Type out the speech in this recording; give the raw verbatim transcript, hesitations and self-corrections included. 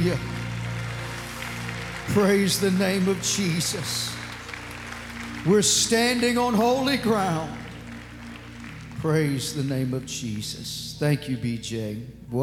Hallelujah. Praise the name of Jesus. We're standing on holy ground. Praise the name of Jesus. Thank you, B J.